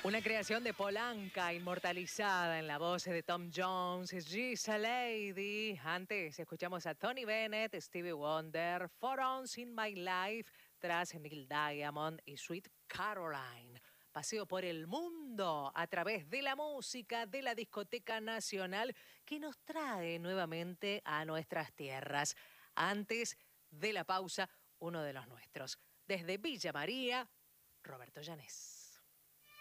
Una creación de Polanca, inmortalizada en la voz de Tom Jones, She's a Lady. Antes escuchamos a Tony Bennett, Stevie Wonder, For Once in My Life, tras Neil Diamond y Sweet Caroline. Paseo por el mundo a través de la música de la Discoteca Nacional que nos trae nuevamente a nuestras tierras. Antes de la pausa, uno de los nuestros. Desde Villa María, Roberto Llanés.